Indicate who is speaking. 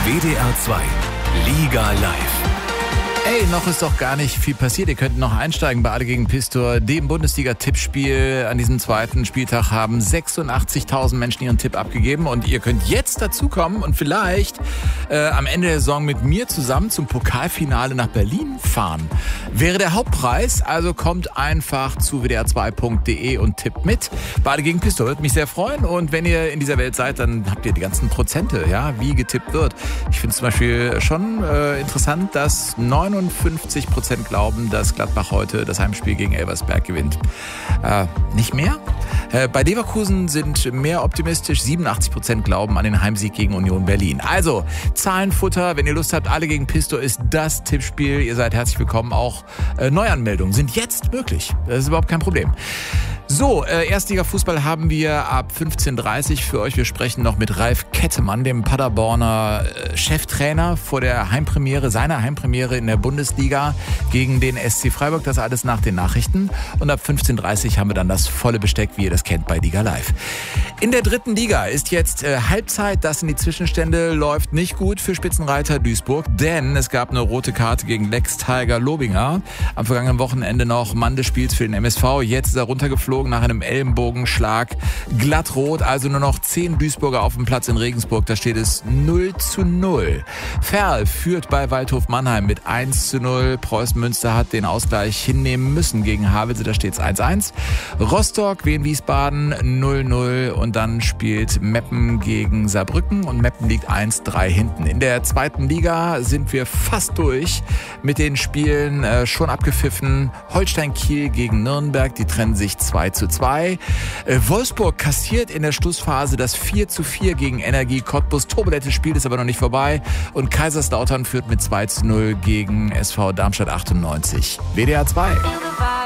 Speaker 1: WDR 2 Liga Live.
Speaker 2: Ey, noch ist doch gar nicht viel passiert. Ihr könnt noch einsteigen bei Alle gegen Pistor, dem Bundesliga-Tippspiel. An diesem zweiten Spieltag haben 86.000 Menschen ihren Tipp abgegeben und ihr könnt jetzt dazukommen und vielleicht am Ende der Saison mit mir zusammen zum Pokalfinale nach Berlin fahren. Wäre der Hauptpreis, also kommt einfach zu wdr2.de und tippt mit. Bei Alle gegen Pistor, würde mich sehr freuen, und wenn ihr in dieser Welt seid, dann habt ihr die ganzen Prozente, ja, wie getippt wird. Ich finde es zum Beispiel schon interessant, dass 59% glauben, dass Gladbach heute das Heimspiel gegen Elversberg gewinnt. Nicht mehr? Bei Leverkusen sind mehr optimistisch. 87% glauben an den Heimsieg gegen Union Berlin. Also, Zahlenfutter, wenn ihr Lust habt, Alle gegen Pistor ist das Tippspiel. Ihr seid herzlich willkommen. Auch Neuanmeldungen sind jetzt möglich. Das ist überhaupt kein Problem. So, Erstliga-Fußball haben wir ab 15:30 Uhr für euch. Wir sprechen noch mit Ralf Kettemann, dem Paderborner Cheftrainer, vor der Heimpremiere, seiner Heimpremiere in der Bundesliga gegen den SC Freiburg. Das alles nach den Nachrichten. Und ab 15:30 Uhr haben wir dann das volle Besteck, wie ihr das kennt, bei Liga Live. In der dritten Liga ist jetzt Halbzeit. Das in die Zwischenstände läuft nicht gut für Spitzenreiter Duisburg, denn es gab eine rote Karte gegen Lex Tiger Lobinger. Am vergangenen Wochenende noch Mann des Spiels für den MSV. Jetzt ist er runtergeflogen nach einem Ellenbogenschlag. Glattrot, also nur noch 10 Duisburger auf dem Platz in Regensburg. Da steht es 0:0. Ferl führt bei Waldhof Mannheim mit 1:0. Preußen Münster hat den Ausgleich hinnehmen müssen gegen Havelse. Da steht es 1:1. Rostock, Wien Wiesbaden 0:0. Und dann spielt Meppen gegen Saarbrücken und Meppen liegt 1:3 hinten. In der zweiten Liga sind wir fast durch mit den Spielen, schon abgepfiffen. Holstein Kiel gegen Nürnberg, die trennen sich 2:2. Wolfsburg kassiert in der Schlussphase das 4:4 gegen Energie Cottbus. Turbulentes Spiel ist aber noch nicht vorbei. Und Kaiserslautern führt mit 2:0 gegen SV Darmstadt 98. WDR 2.